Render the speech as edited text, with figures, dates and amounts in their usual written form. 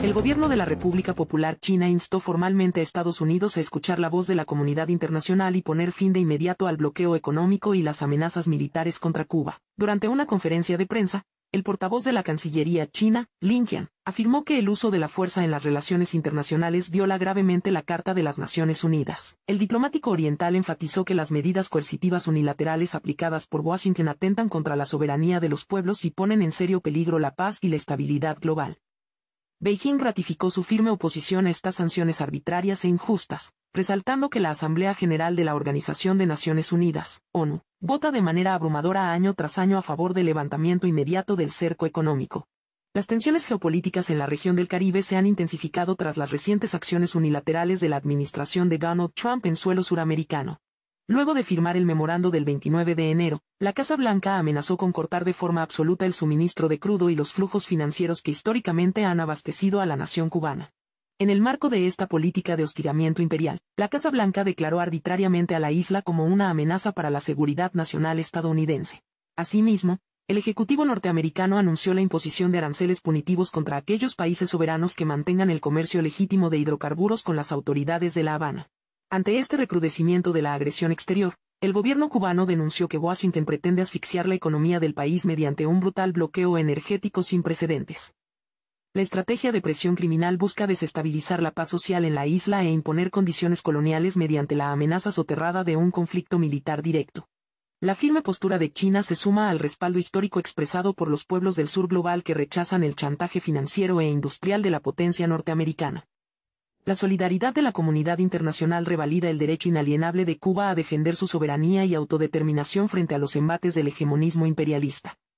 El gobierno de la República Popular China instó formalmente a Estados Unidos a escuchar la voz de la comunidad internacional y poner fin de inmediato al bloqueo económico y las amenazas militares contra Cuba. Durante una conferencia de prensa, el portavoz de la Cancillería china, Lin Jian, afirmó que el uso de la fuerza en las relaciones internacionales viola gravemente la Carta de las Naciones Unidas. El diplomático oriental enfatizó que las medidas coercitivas unilaterales aplicadas por Washington atentan contra la soberanía de los pueblos y ponen en serio peligro la paz y la estabilidad global. Beijing ratificó su firme oposición a estas sanciones arbitrarias e injustas, resaltando que la Asamblea General de la Organización de Naciones Unidas, ONU, vota de manera abrumadora año tras año a favor del levantamiento inmediato del cerco económico. Las tensiones geopolíticas en la región del Caribe se han intensificado tras las recientes acciones unilaterales de la administración de Donald Trump en suelo suramericano. Luego de firmar el memorando del 29 de enero, la Casa Blanca amenazó con cortar de forma absoluta el suministro de crudo y los flujos financieros que históricamente han abastecido a la nación cubana. En el marco de esta política de hostigamiento imperial, la Casa Blanca declaró arbitrariamente a la isla como una amenaza para la seguridad nacional estadounidense. Asimismo, el Ejecutivo norteamericano anunció la imposición de aranceles punitivos contra aquellos países soberanos que mantengan el comercio legítimo de hidrocarburos con las autoridades de La Habana. Ante este recrudecimiento de la agresión exterior, el gobierno cubano denunció que Washington pretende asfixiar la economía del país mediante un brutal bloqueo energético sin precedentes. La estrategia de presión criminal busca desestabilizar la paz social en la isla e imponer condiciones coloniales mediante la amenaza soterrada de un conflicto militar directo. La firme postura de China se suma al respaldo histórico expresado por los pueblos del sur global que rechazan el chantaje financiero e industrial de la potencia norteamericana. La solidaridad de la comunidad internacional revalida el derecho inalienable de Cuba a defender su soberanía y autodeterminación frente a los embates del hegemonismo imperialista.